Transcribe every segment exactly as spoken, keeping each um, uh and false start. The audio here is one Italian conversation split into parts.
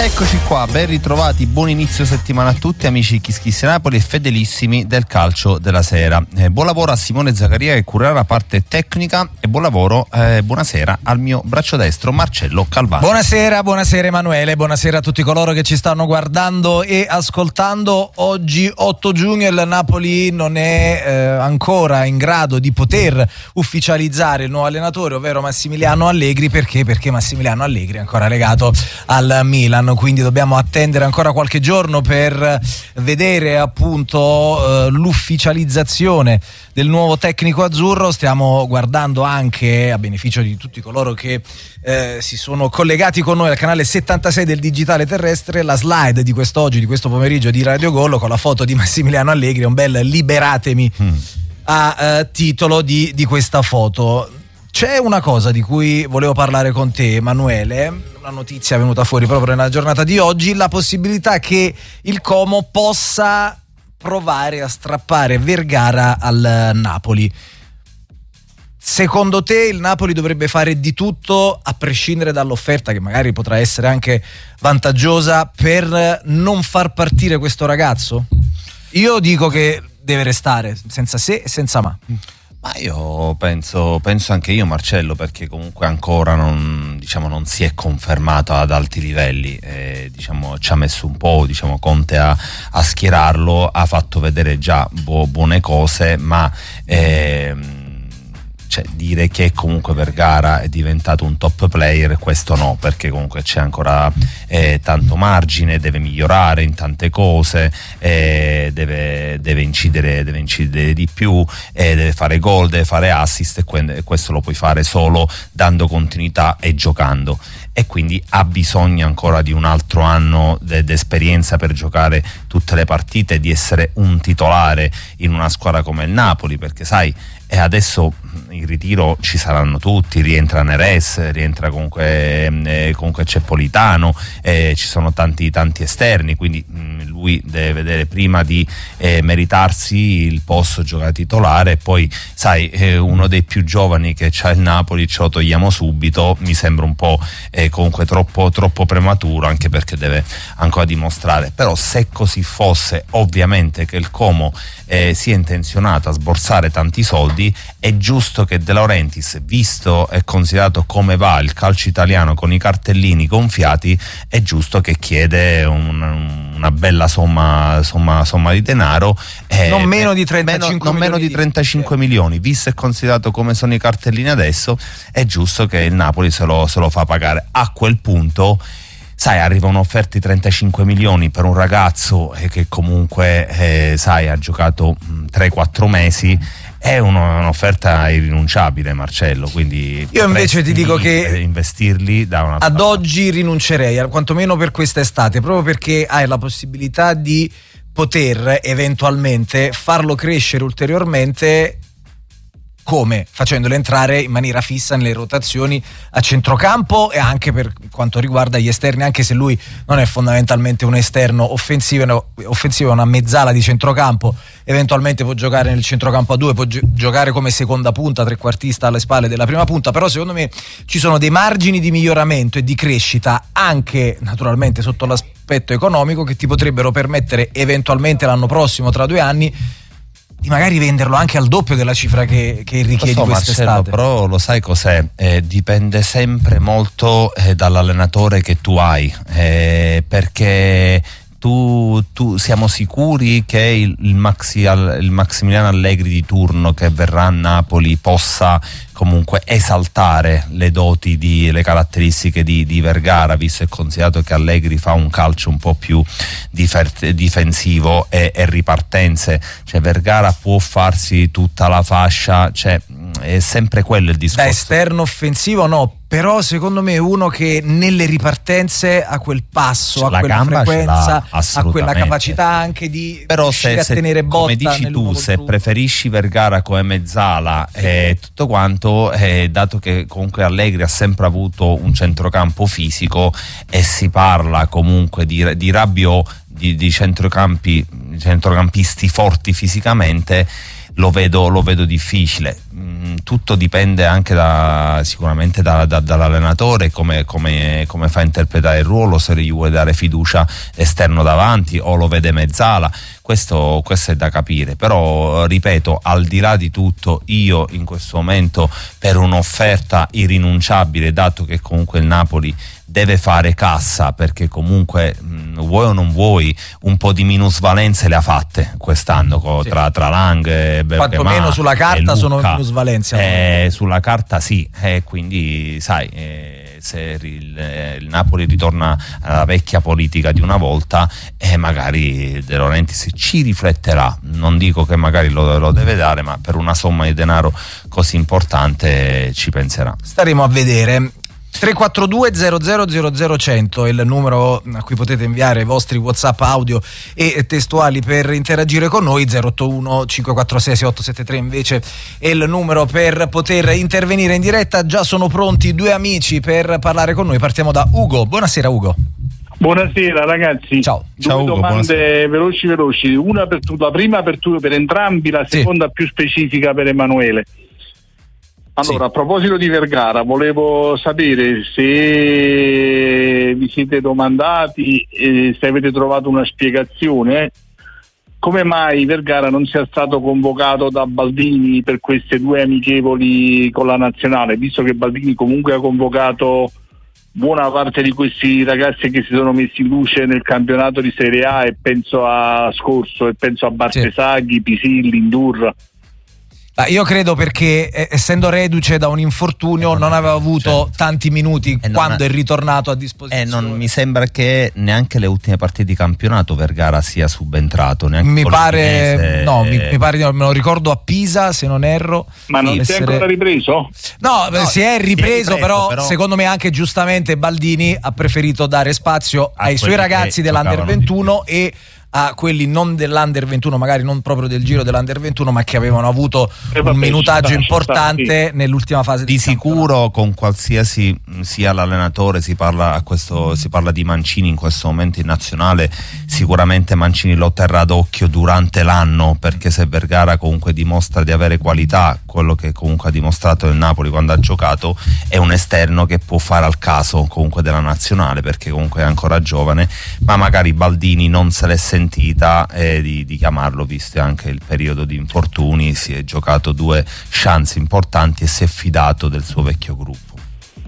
Eccoci qua, ben ritrovati, buon inizio settimana a tutti amici Kiss Kiss Napoli e fedelissimi del calcio della sera. Eh, buon lavoro a Simone Zaccaria che curerà la parte tecnica e buon lavoro, eh, buonasera al mio braccio destro Marcello Calvani. Buonasera, buonasera Emanuele, buonasera a tutti coloro che ci stanno guardando e ascoltando. Oggi otto giugno il Napoli non è eh, ancora in grado di poter ufficializzare il nuovo allenatore, ovvero Massimiliano Allegri. Perché? Perché Massimiliano Allegri è ancora legato al Milan, quindi dobbiamo attendere ancora qualche giorno per vedere appunto eh, l'ufficializzazione del nuovo tecnico azzurro. Stiamo guardando anche, a beneficio di tutti coloro che eh, si sono collegati con noi al canale settantasei del Digitale Terrestre, la slide di quest'oggi, di questo pomeriggio di Radio Gol, con la foto di Massimiliano Allegri, un bel liberatemi mm. a eh, titolo di, di questa foto. C'è una cosa di cui volevo parlare con te, Emanuele, una notizia venuta fuori proprio nella giornata di oggi, la possibilità che il Como possa provare a strappare Vergara al Napoli. Secondo te il Napoli dovrebbe fare di tutto, a prescindere dall'offerta che magari potrà essere anche vantaggiosa, per non far partire questo ragazzo? Io dico che deve restare, senza se e senza ma. Ma io penso, penso anche io, Marcello, perché comunque ancora non, diciamo, non si è confermato ad alti livelli. Eh, diciamo, ci ha messo un po', diciamo, Conte a, a schierarlo, ha fatto vedere già bu- buone cose, ma ehm, cioè, dire che comunque Vergara è diventato un top player, questo no, perché comunque c'è ancora eh, tanto margine, deve migliorare in tante cose, eh, deve, deve incidere deve incidere di più, eh, deve fare gol, deve fare assist, e que- questo lo puoi fare solo dando continuità e giocando, e quindi ha bisogno ancora di un altro anno d'esperienza per giocare tutte le partite, di essere un titolare in una squadra come il Napoli, perché sai, e adesso in ritiro ci saranno tutti, rientra Neres, rientra comunque, eh, comunque c'è Politano, eh, ci sono tanti tanti esterni, quindi mh, lui deve vedere prima di eh, meritarsi il posto giocare titolare, e poi sai, eh, uno dei più giovani che c'ha il Napoli ce lo togliamo subito, mi sembra un po' eh, comunque troppo, troppo prematuro, anche perché deve ancora dimostrare. Però se così fosse, ovviamente che il Como eh, sia intenzionato a sborsare tanti soldi, è giusto che De Laurentiis, visto e considerato come va il calcio italiano con i cartellini gonfiati, è giusto che chiede un, una bella somma, somma, somma di denaro, eh, non meno di trentacinque, meno, non meno di trentacinque milioni, visto e considerato come sono i cartellini adesso, è giusto che il Napoli se lo, se lo fa pagare. A quel punto, sai, arrivano offerte di trentacinque milioni per un ragazzo eh, che comunque eh, sai, ha giocato tre quattro mesi, è uno, un'offerta irrinunciabile, Marcello, quindi io invece ti dico che investirli da una ad oggi rinuncerei, quantomeno per quest'estate, proprio perché hai la possibilità di poter eventualmente farlo crescere ulteriormente. Come? Facendolo entrare in maniera fissa nelle rotazioni a centrocampo, e anche per quanto riguarda gli esterni, anche se lui non è fondamentalmente un esterno offensivo, offensivo è una mezzala di centrocampo, eventualmente può giocare nel centrocampo a due, può gi- giocare come seconda punta, trequartista alle spalle della prima punta, però secondo me ci sono dei margini di miglioramento e di crescita, anche naturalmente sotto l'aspetto economico, che ti potrebbero permettere eventualmente l'anno prossimo, tra due anni, di magari venderlo anche al doppio della cifra che, che richiedi so, quest'estate. Marcello, però lo sai cos'è? Eh, dipende sempre molto eh, dall'allenatore che tu hai, eh, perché tu, tu siamo sicuri che il, il, Maxi, il Maximiliano Allegri di turno che verrà a Napoli possa comunque esaltare le doti, di, le caratteristiche di, di Vergara, visto e considerato che Allegri fa un calcio un po' più difer- difensivo e, e ripartenze, cioè Vergara può farsi tutta la fascia, cioè è sempre quello il discorso. Da esterno offensivo no, però secondo me uno che nelle ripartenze ha quel passo, cioè, ha quella frequenza, ha quella capacità anche di però riuscire se, a tenere botta. Come dici tu, se preferisci Vergara come mezzala e eh, tutto quanto, eh, dato che comunque Allegri ha sempre avuto un centrocampo fisico e si parla comunque di, di Rabiot, di, di centrocampi, centrocampisti forti fisicamente, lo vedo, lo vedo difficile. Mm, tutto dipende anche da, sicuramente da, da, dall'allenatore, come, come, come fa a interpretare il ruolo, se gli vuole dare fiducia esterno davanti o lo vede mezzala. Questo, questo è da capire, però ripeto, al di là di tutto, io in questo momento, per un'offerta irrinunciabile, dato che comunque il Napoli deve fare cassa, perché comunque mh, vuoi o non vuoi un po' di minusvalenze le ha fatte quest'anno, co, sì. tra, tra Lang e Bergama, quanto meno sulla carta sono minusvalenze, eh, sulla carta sì, e eh, quindi sai, eh, se il, eh, il Napoli ritorna alla vecchia politica di una volta, eh, magari De Laurentiis ci rifletterà, non dico che magari lo, lo deve dare, ma per una somma di denaro così importante ci penserà. Staremo a vedere. tre quattro due zero zero zero zero cento è il numero a cui potete inviare i vostri WhatsApp audio e testuali per interagire con noi. Zero otto uno cinque quattro sei sei otto sette tre invece è il numero per poter intervenire in diretta. Già sono pronti due amici per parlare con noi. Partiamo da Ugo. Buonasera Ugo. Buonasera ragazzi. Ciao. Due Ciao, Ugo, domande buonasera. veloci veloci. Una per tu, la prima per tu, per entrambi, la seconda sì. più specifica per Emanuele. Allora, sì. a proposito di Vergara, volevo sapere se vi siete domandati e se avete trovato una spiegazione come mai Vergara non sia stato convocato da Baldini per queste due amichevoli con la nazionale, visto che Baldini comunque ha convocato buona parte di questi ragazzi che si sono messi in luce nel campionato di Serie A, e penso a Scorso, e penso a Bartesaghi, sì. Pisilli, Indurra. Ah, io credo perché eh, essendo reduce da un infortunio non, non aveva avuto cioè, tanti minuti quando è ritornato a disposizione. E non mi sembra che neanche le ultime partite di campionato Vergara sia subentrato. Mi pare, no, mi, mi pare, me lo ricordo a Pisa se non erro. Ma non si è ancora ripreso? No, no si, è ripreso, si è ripreso, però, però secondo me anche giustamente Baldini ha preferito dare spazio ai suoi ragazzi dell'Under ventuno e a quelli non dell'Under ventuno, magari non proprio del giro dell'Under ventuno, ma che avevano avuto eh, vabbè, un minutaggio sta, importante sì. nell'ultima fase di sicuro. Con qualsiasi sia l'allenatore, si parla a questo si parla di Mancini in questo momento in nazionale, sicuramente Mancini lo terrà d'occhio durante l'anno, perché se Vergara comunque dimostra di avere qualità, quello che comunque ha dimostrato nel Napoli quando ha giocato, è un esterno che può fare al caso comunque della nazionale, perché comunque è ancora giovane, ma magari Baldini non se l'è sentita Eh, di, di chiamarlo, visto anche il periodo di infortuni. Si è giocato due chance importanti e si è fidato del suo vecchio gruppo.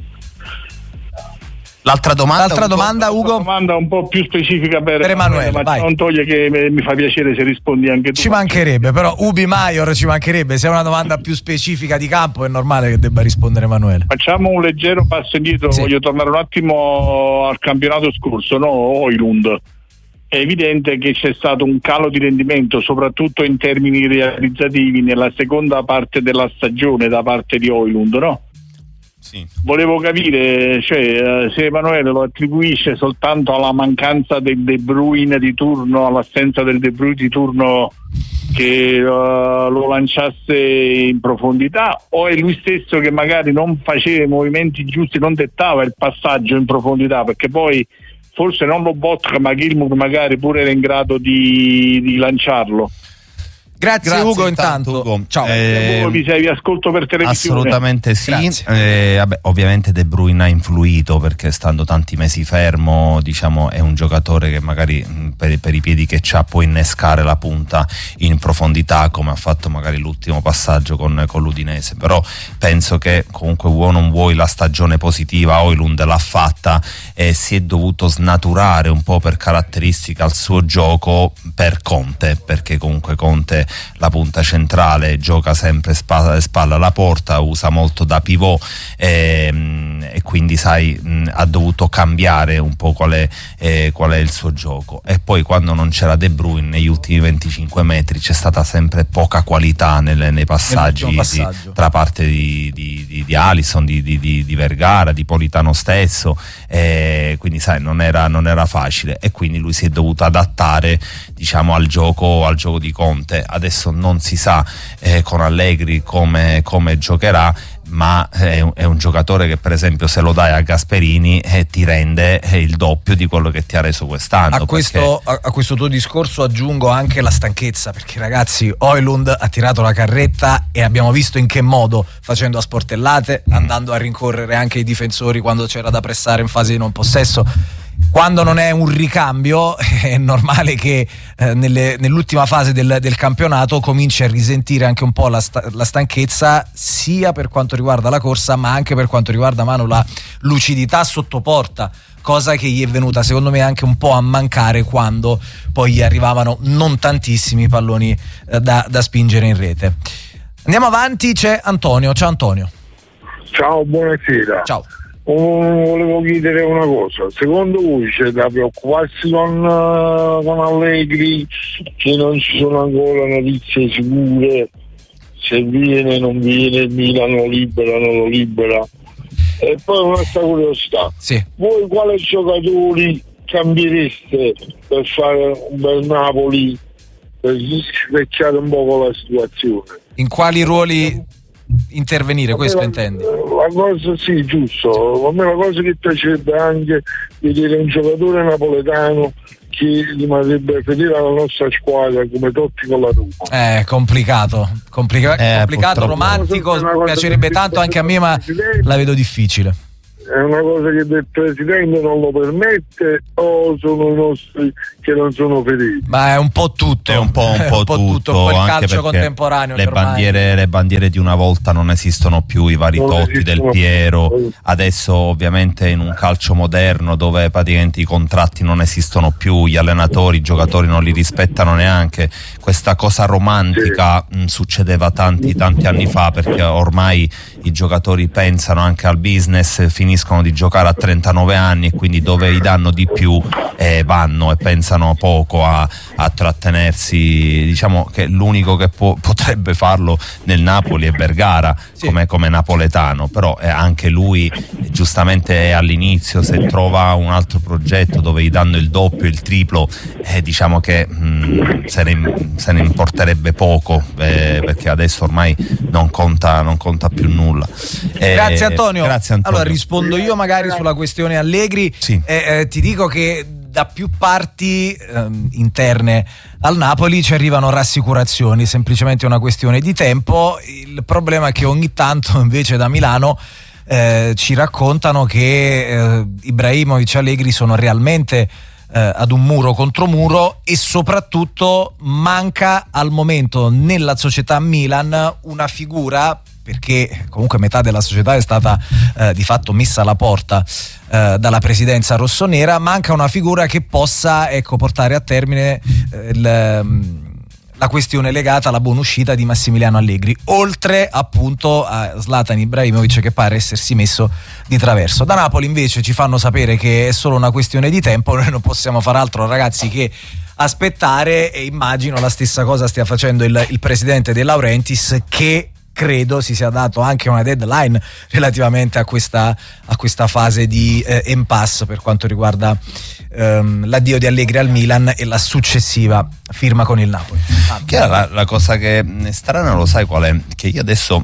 L'altra domanda, L'altra Ugo? domanda Ugo? Una domanda un po' più specifica per, per Emanuele, ma vai. non toglie che mi fa piacere se rispondi anche tu. Ci mancherebbe, però Ubi Maior ci mancherebbe. Se è una domanda più specifica di campo è normale che debba rispondere Emanuele. Facciamo un leggero passo indietro, sì. Voglio tornare un attimo al campionato scorso, no? Oilund. È evidente che c'è stato un calo di rendimento, soprattutto in termini realizzativi, nella seconda parte della stagione da parte di Oilund, no? Sì. Volevo capire, cioè, se Emanuele lo attribuisce soltanto alla mancanza del De Bruyne di turno, all'assenza del De Bruyne di turno che uh, lo lanciasse in profondità, o è lui stesso che magari non faceva i movimenti giusti, non dettava il passaggio in profondità, perché poi forse non lo Botka, ma Gilmour magari pure era in grado di, di lanciarlo. Grazie, Grazie Ugo intanto, intanto. Ugo. Ciao. Eh, vi, sei, vi ascolto per televisione. Assolutamente sì. Eh, vabbè, ovviamente De Bruyne ha influito, perché stando tanti mesi fermo, diciamo, è un giocatore che magari mh, per, per i piedi che c'ha può innescare la punta in profondità, come ha fatto magari l'ultimo passaggio con, con l'Udinese. Però penso che comunque vuoi o non vuoi la stagione positiva Oilund l'ha fatta e si è dovuto snaturare un po' per caratteristica al suo gioco per Conte, perché comunque Conte la punta centrale gioca sempre spalla, spalla alla porta, usa molto da pivot e, e quindi sai mh, ha dovuto cambiare un po' qual è, eh, qual è il suo gioco. E poi quando non c'era De Bruyne negli ultimi venticinque metri c'è stata sempre poca qualità nelle, nei passaggi di, tra parte di, di, di, di Alisson, di, di, di, di Vergara, di Politano stesso, e quindi sai non era, non era facile, e quindi lui si è dovuto adattare, diciamo, al gioco, al gioco di Conte. Adesso non si sa eh, con Allegri come, come giocherà. ma è un, è un giocatore che per esempio se lo dai a Gasperini eh, ti rende eh, il doppio di quello che ti ha reso quest'anno. A questo, perché... a, a questo tuo discorso aggiungo anche la stanchezza, perché ragazzi Højlund ha tirato la carretta e abbiamo visto in che modo, facendo a sportellate, mm. andando a rincorrere anche i difensori quando c'era da pressare in fase di non possesso. Quando non è un ricambio è normale che eh, nelle, nell'ultima fase del, del campionato cominci a risentire anche un po' la, sta, la stanchezza, sia per quanto riguarda la corsa ma anche per quanto riguarda Manu la lucidità sotto porta, cosa che gli è venuta secondo me anche un po' a mancare quando poi gli arrivavano non tantissimi palloni eh, da, da spingere in rete. Andiamo avanti, c'è Antonio. Ciao Antonio. Ciao, buonasera. Ciao. Volevo chiedere una cosa, secondo voi c'è da preoccuparsi con, uh, con Allegri, che non ci sono ancora notizie sicure, se viene non viene, il Milan lo libera, non lo libera? E poi un'altra curiosità, sì. Voi quali giocatori cambiereste per fare un bel Napoli, per svecchiare un po' la situazione? In quali ruoli intervenire, questo intendi? La cosa sì, giusto, a me la cosa che piacerebbe anche vedere un giocatore napoletano che rimarrebbe fedele alla nostra squadra come Totti con la Roma. È complicato, complica- eh, complicato, romantico, piacerebbe tanto anche a me, ma la vedo difficile. È una cosa che del presidente non lo permette o sono i nostri che non sono fedeli? Ma è un po' tutto. È un po', un po' un po tutto, tutto, un po' il anche calcio contemporaneo. Le bandiere, le bandiere di una volta non esistono più, i vari non Totti del Piero. Più. Adesso ovviamente in un calcio moderno dove praticamente i contratti non esistono più, gli allenatori, i giocatori non li rispettano neanche. Questa cosa romantica sì. mh, succedeva tanti tanti anni fa, perché ormai i giocatori pensano anche al business, finiscono di giocare a trentanove anni e quindi dove gli danno di più eh, vanno e pensano poco a, a trattenersi. Diciamo che l'unico che può, potrebbe farlo nel Napoli è Vergara, sì. come, come napoletano, però eh, anche lui giustamente è all'inizio, se trova un altro progetto dove gli danno il doppio, il triplo, eh, diciamo che mh, se, ne, se ne importerebbe poco, eh, perché adesso ormai non conta, non conta più nulla. Eh, grazie, Antonio. grazie Antonio. Allora rispondo io magari sulla questione Allegri. Sì. eh, eh, ti dico che da più parti ehm, interne al Napoli ci arrivano rassicurazioni, semplicemente una questione di tempo. Il problema è che ogni tanto invece da Milano eh, ci raccontano che eh, Ibrahimovic e Allegri sono realmente eh, ad un muro contro muro, e soprattutto manca al momento nella società Milan una figura, perché comunque metà della società è stata eh, di fatto messa alla porta eh, dalla presidenza rossonera. Manca una figura che possa, ecco, portare a termine eh, il, la questione legata alla buona uscita di Massimiliano Allegri, oltre appunto a Zlatan Ibrahimovic, che pare essersi messo di traverso. Da Napoli invece ci fanno sapere che è solo una questione di tempo, noi non possiamo far altro, ragazzi, che aspettare, e immagino la stessa cosa stia facendo il, il presidente De Laurentiis, che credo si sia dato anche una deadline relativamente a questa, a questa fase di eh, impasse per quanto riguarda ehm, l'addio di Allegri al Milan e la successiva firma con il Napoli. Ah, che la, la cosa che è strana, lo sai qual è? Che io adesso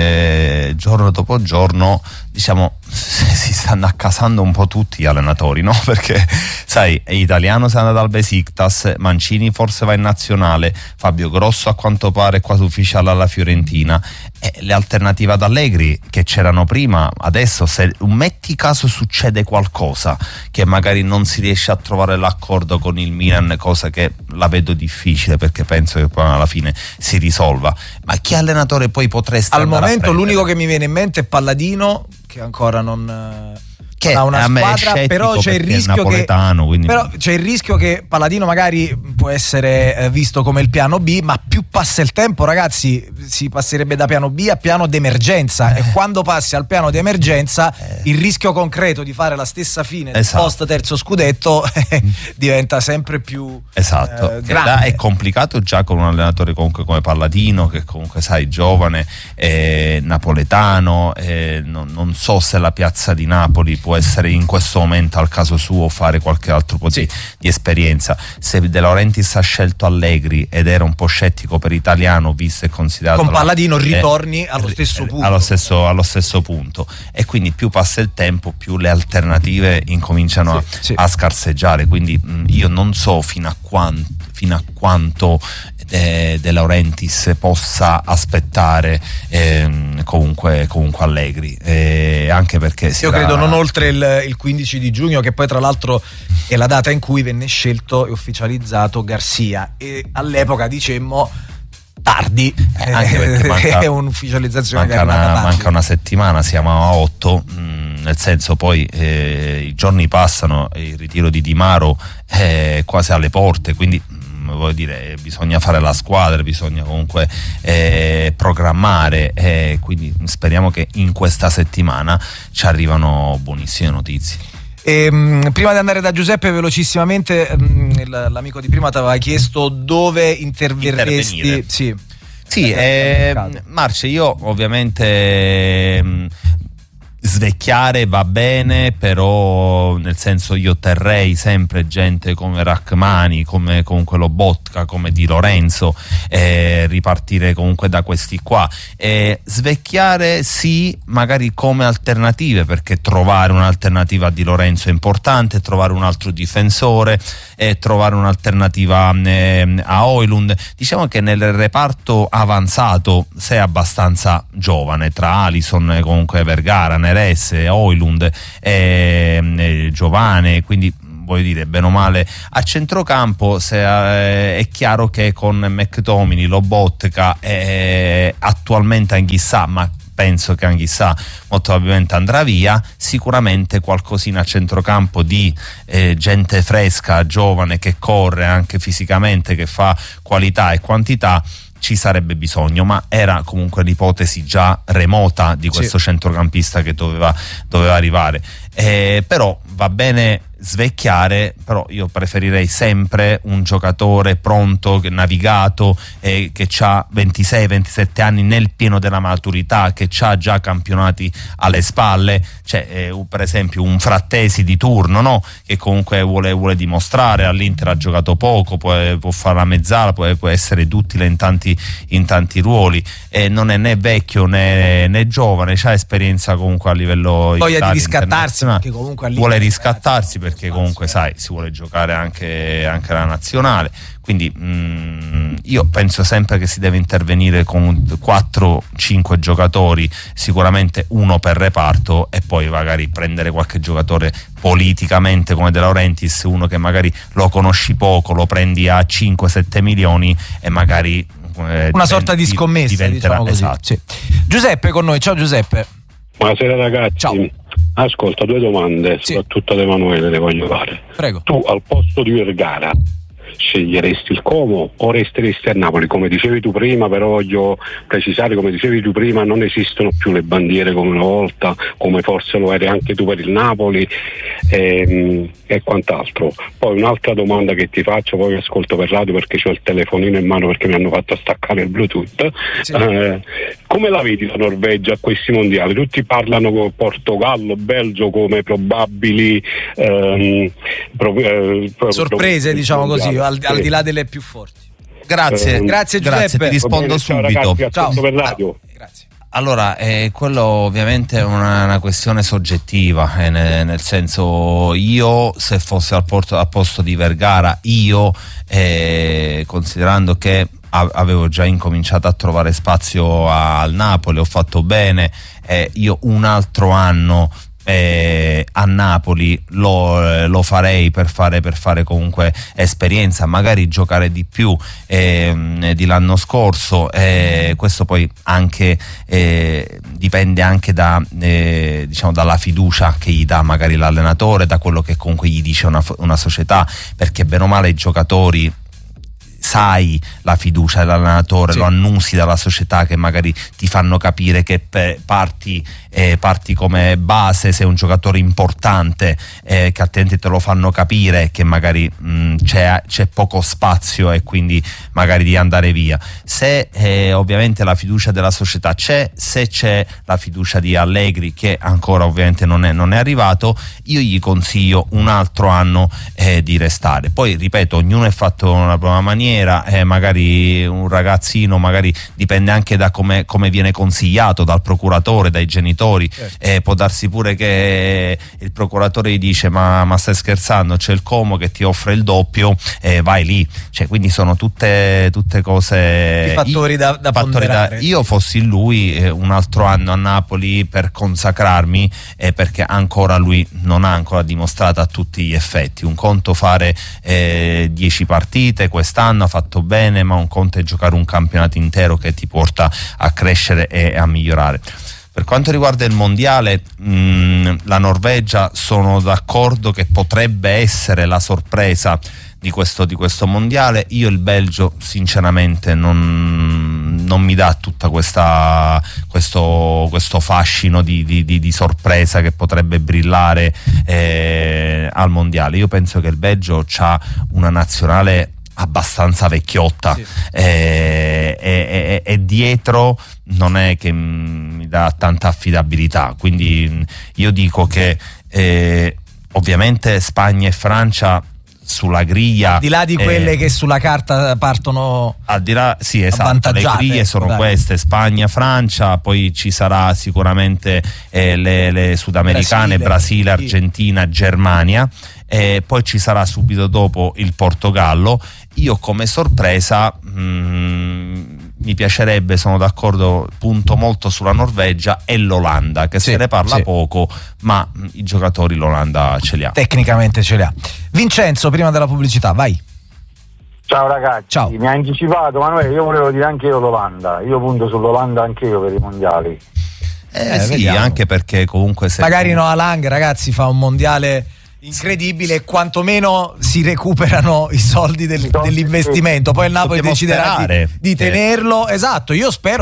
eh, giorno dopo giorno, diciamo, si stanno accasando un po' tutti gli allenatori, no? Perché sai, Italiano si è andato al Besiktas, Mancini forse va in nazionale, Fabio Grosso a quanto pare è quasi ufficiale alla Fiorentina, e le alternative ad Allegri che c'erano prima, adesso se metti caso succede qualcosa che magari non si riesce a trovare l'accordo con il Milan, cosa che la vedo difficile perché penso che poi alla fine si risolva, ma che allenatore poi potreste al momento? L'unico che mi viene in mente è Palladino, che ancora non che ha una squadra, però c'è il rischio che quindi... però c'è il rischio che Palladino magari può essere eh, visto come il piano B, ma più passa il tempo, ragazzi, si passerebbe da piano B a piano d'emergenza, eh. e quando passi al piano d'emergenza eh. il rischio concreto di fare la stessa fine esatto. post terzo scudetto eh, diventa sempre più esatto eh, grande. È complicato già con un allenatore comunque come Palladino, che comunque sai, giovane, eh, napoletano, eh, non, non so se la piazza di Napoli può essere in questo momento al caso suo fare qualche altro po' di, sì. di esperienza. Se De Laurentiis Laurentiis ha scelto Allegri ed era un po' scettico per Italiano, visto e considerato con Palladino la, ritorni eh, allo stesso punto allo stesso, allo stesso punto, e quindi più passa il tempo più le alternative incominciano sì, a, sì. a scarseggiare, quindi mh, io non so fino a quanto fino a quanto De, De Laurentiis possa aspettare ehm, comunque, comunque Allegri, eh, anche perché si io era... credo non oltre il, il quindici di giugno, che poi tra l'altro è la data in cui venne scelto e ufficializzato Garcia, e all'epoca dicemmo tardi, eh, anche perché manca, è un'ufficializzazione manca, una, manca una settimana, siamo a otto, mh, nel senso poi eh, i giorni passano e il ritiro di Di Maro è quasi alle porte, quindi voglio dire, bisogna fare la squadra, bisogna comunque eh, programmare, eh, quindi speriamo che in questa settimana ci arrivano buonissime notizie. E, mh, prima di andare da Giuseppe velocissimamente, mh, l'amico di prima ti aveva chiesto dove interverresti. Intervenire. Sì, sì eh, Marce, io ovviamente mh, svecchiare va bene, però nel senso io terrei sempre gente come Rachmani, come comunque Lobotka, come Di Lorenzo, eh, ripartire comunque da questi qua, eh, svecchiare sì, magari come alternative, perché trovare un'alternativa a Di Lorenzo è importante, trovare un altro difensore, eh, trovare un'alternativa eh, a Højlund. Diciamo che nel reparto avanzato sei abbastanza giovane, tra Alisson, comunque Vergara, Neres, Højlund, eh, eh, Giovane, quindi voglio dire, bene o male a centrocampo se, eh, è chiaro che con McTominay, Lobotka, eh, attualmente Anghissà, ma penso che Anghissà molto probabilmente andrà via, sicuramente qualcosina a centrocampo di eh, gente fresca, giovane, che corre anche fisicamente, che fa qualità e quantità, ci sarebbe bisogno, ma era comunque l'ipotesi già remota di questo sì. centrocampista che doveva, doveva arrivare, eh, però va bene svecchiare, però io preferirei sempre un giocatore pronto, navigato, eh, che ha ventisei ventisette anni nel pieno della maturità, che ha già campionati alle spalle, cioè eh, per esempio un Frattesi di turno, no? Che comunque vuole, vuole dimostrare, all'Inter ha giocato poco, può, può fare la mezzala, può, può essere duttile in tanti, in tanti ruoli, eh, non è né vecchio né, né giovane, ha esperienza comunque a livello voglia di riscattarsi, perché comunque vuole riscattarsi, perché perché comunque sai si vuole giocare anche, anche la nazionale, quindi mh, io penso sempre che si deve intervenire con quattro cinque giocatori, sicuramente uno per reparto, e poi magari prendere qualche giocatore politicamente come De Laurentiis, uno che magari lo conosci poco, lo prendi a cinque sette milioni e magari eh, una diventi, sorta di scommessa, diventerà, diciamo così. Esatto. Sì. Giuseppe con noi, ciao Giuseppe. Buonasera ragazzi. Ciao. Ascolta, due domande, sì. soprattutto ad Emanuele le voglio fare. Prego. Tu al posto di Vergara sceglieresti il Como o resteresti a Napoli? Come dicevi tu prima, però voglio precisare, come dicevi tu prima, non esistono più le bandiere come una volta, come forse lo eri anche tu per il Napoli e, e quant'altro. Poi un'altra domanda che ti faccio, poi ascolto per radio perché ho il telefonino in mano perché mi hanno fatto staccare il Bluetooth. Sì. Eh, come la vedi la Norvegia a questi mondiali? Tutti parlano con Portogallo, Belgio come probabili ehm, pro, eh, sorprese, pro, diciamo così, al, al di là delle più forti. Grazie, eh, grazie Giuseppe. Grazie, ti rispondo bene, subito. Ciao, ragazzi, ciao. Per radio. Ah, grazie. Allora, eh, quello ovviamente è una, una questione soggettiva, eh, nel, nel senso, io se fossi al, porto, al posto di Vergara, io eh, considerando che avevo già incominciato a trovare spazio al Napoli, ho fatto bene, eh, io un altro anno eh, a Napoli lo, lo farei per fare, per fare comunque esperienza, magari giocare di più eh, di l'anno scorso, eh, questo poi anche eh, dipende anche da, eh, diciamo, dalla fiducia che gli dà magari l'allenatore, da quello che comunque gli dice una, una società, perché bene o male i giocatori sai la fiducia dell'allenatore, sì. lo annusi dalla società, che magari ti fanno capire che pe- parti, eh, parti come base, sei un giocatore importante, eh, che altrimenti te lo fanno capire che magari mh, c'è, c'è poco spazio e quindi magari di andare via. Se eh, ovviamente la fiducia della società c'è, se c'è la fiducia di Allegri, che ancora ovviamente non è, non è arrivato, io gli consiglio un altro anno eh, di restare. Poi ripeto, ognuno è fatto nella propria maniera, eh, magari un ragazzino magari dipende anche da come, come viene consigliato dal procuratore, dai genitori, certo. eh, può darsi pure che il procuratore gli dice ma, ma stai scherzando, c'è il Como che ti offre il doppio, eh, vai lì, cioè, quindi sono tutte, tutte cose, i fattori da, da fattori ponderare. Da, io fossi lui eh, un altro anno a Napoli per consacrarmi, eh, perché ancora lui non ha ancora dimostrato a tutti gli effetti. Un conto fare eh, dieci partite quest'anno, ha fatto bene, ma un conto è giocare un campionato intero che ti porta a crescere e a migliorare. Per quanto riguarda il mondiale, mh, la Norvegia, sono d'accordo che potrebbe essere la sorpresa di questo, di questo mondiale. Io il Belgio sinceramente non, non mi dà tutta questa questo, questo fascino di, di, di, di sorpresa che potrebbe brillare eh, al mondiale. Io penso che il Belgio ha una nazionale abbastanza vecchiotta, sì. e, e, e dietro non è che mi dà tanta affidabilità, quindi io dico che eh, ovviamente Spagna e Francia sulla griglia, al di là di quelle eh, che sulla carta partono al di là, sì, esatto, le griglie sono dai. queste: Spagna, Francia, poi ci sarà sicuramente eh, le, le sudamericane, Brasile, Brasile Argentina, Germania, e poi ci sarà subito dopo il Portogallo. Io come sorpresa mh, mi piacerebbe, sono d'accordo, punto molto sulla Norvegia e l'Olanda, che sì, se ne parla sì. poco, ma mh, i giocatori l'Olanda ce li ha. Tecnicamente ce li ha. Vincenzo, prima della pubblicità, vai. Ciao ragazzi, Ciao. Mi ha anticipato Manuele, io volevo dire anche io l'Olanda, io punto sull'Olanda anche io per i mondiali. Eh, eh sì, vediamo. Anche perché comunque se magari Noah Lang, ragazzi, fa un mondiale incredibile e quantomeno si recuperano i soldi del, dell'investimento, poi il Napoli deciderà di, di tenerlo, esatto, io spero